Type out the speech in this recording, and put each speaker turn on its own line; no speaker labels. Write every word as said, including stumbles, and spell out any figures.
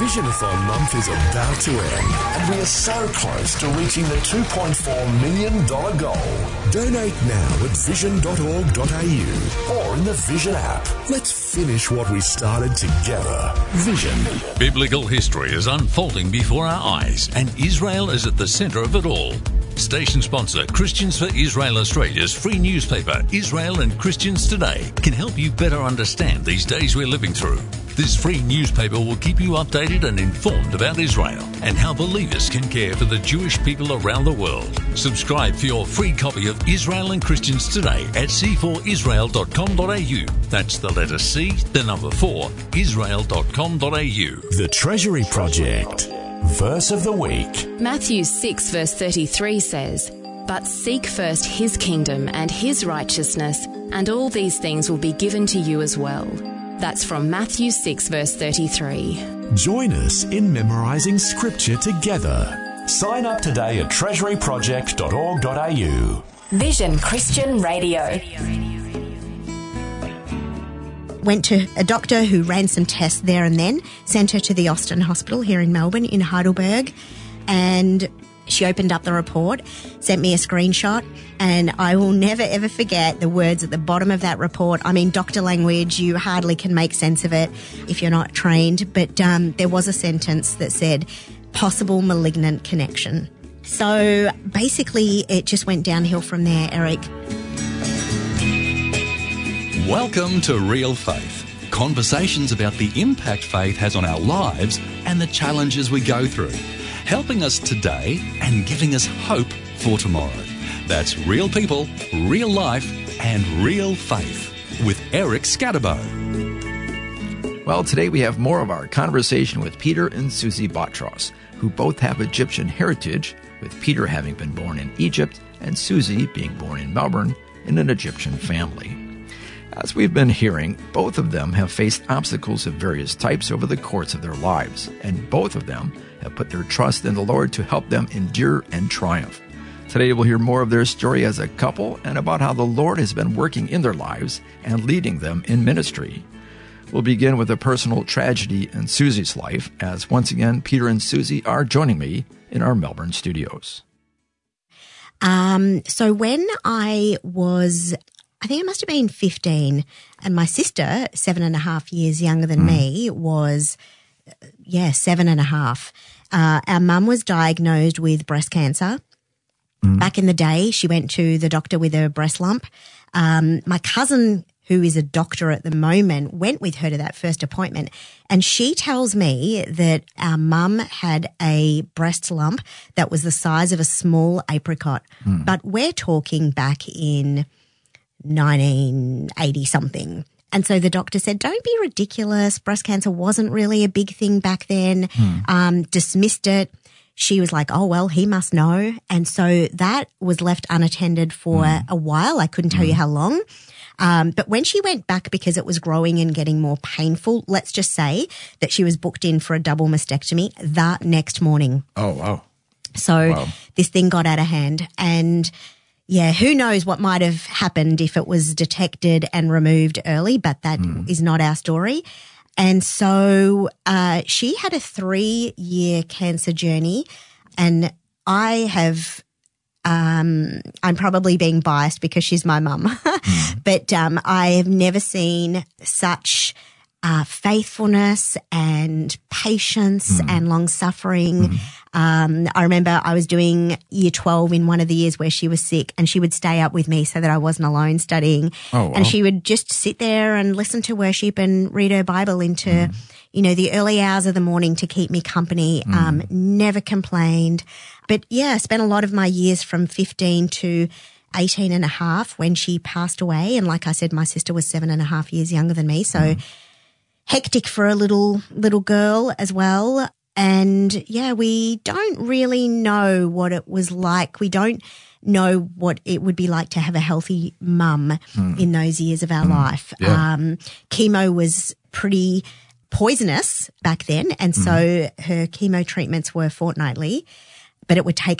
Visionathon month is about to end, and we are so close to reaching the two point four million dollars goal. Donate now at vision dot org dot a u or in the Vision app. Let's finish what we started together. Vision.
Biblical history is unfolding before our eyes, and Israel is at the centre of it all. Station sponsor Christians for Israel Australia's free newspaper, Israel and Christians Today, can help you better understand these days we're living through. This free newspaper will keep you updated and informed about Israel and how believers can care for the Jewish people around the world. Subscribe for your free copy of Israel and Christians Today at c four israel dot com dot a u. That's the letter C, the number four, israel dot com dot a u.
The Treasury Project. Verse of the week.
Matthew six verse thirty-three says, "But seek first his kingdom and his righteousness, and all these things will be given to you as well." That's from Matthew six verse thirty-three.
Join us in memorising scripture together. Sign up today at treasury project dot org dot a u.
Vision Christian Radio.
Went to a doctor who ran some tests there and then, sent her to the Austin Hospital here in Melbourne, in Heidelberg, and she opened up the report, sent me a screenshot, and I will never ever forget the words at the bottom of that report. I mean, doctor language, you hardly can make sense of it if you're not trained, but um, there was a sentence that said, possible malignant connection. So basically it just went downhill from there, Eric.
Welcome to Real Faith. Conversations about the impact faith has on our lives and the challenges we go through. Helping us today and giving us hope for tomorrow. That's real people, real life, and real faith with Eric Scatterbo.
Well, today we have more of our conversation with Peter and Susie Botros, who both have Egyptian heritage, with Peter having been born in Egypt and Susie being born in Melbourne in an Egyptian family. As we've been hearing, both of them have faced obstacles of various types over the course of their lives, and both of them have put their trust in the Lord to help them endure and triumph. Today we'll hear more of their story as a couple and about how the Lord has been working in their lives and leading them in ministry. We'll begin with a personal tragedy in Susie's life, as once again Peter and Susie are joining me in our Melbourne studios.
Um, so when I was, I think it must have been fifteen, and my sister, seven and a half years younger than mm. me, was, yeah, seven and a half. Uh, our mum was diagnosed with breast cancer. Mm. Back in the day, she went to the doctor with a breast lump. Um, my cousin, who is a doctor at the moment, went with her to that first appointment, and she tells me that our mum had a breast lump that was the size of a small apricot. Mm. But we're talking back in nineteen eighty something. And so the doctor said, don't be ridiculous. Breast cancer wasn't really a big thing back then. Mm. Um, dismissed it. She was like, oh, well, he must know. And so that was left unattended for mm. a while. I couldn't tell mm. you how long. Um, but when she went back because it was growing and getting more painful, let's just say that she was booked in for a double mastectomy that next morning.
Oh, wow.
So
wow.
This thing got out of hand, and yeah, who knows what might have happened if it was detected and removed early, but that mm. is not our story. And so uh, she had a three-year cancer journey, and I have um, – I'm probably being biased because she's my mum, mm. but um, I have never seen such – Uh, faithfulness and patience mm. and long suffering. Mm. Um, I remember I was doing year twelve in one of the years where she was sick, and she would stay up with me so that I wasn't alone studying.
Oh, wow.
And she would just sit there and listen to worship and read her Bible into, mm. you know, the early hours of the morning to keep me company. Mm. Um, never complained. But yeah, I spent a lot of my years from fifteen to eighteen and a half when she passed away. And like I said, my sister was seven and a half years younger than me. So mm. hectic for a little little girl as well. And yeah, we don't really know what it was like. We don't know what it would be like to have a healthy mum mm. in those years of our mm. life.
Yeah.
Um, chemo was pretty poisonous back then, and mm. so her chemo treatments were fortnightly. But it would take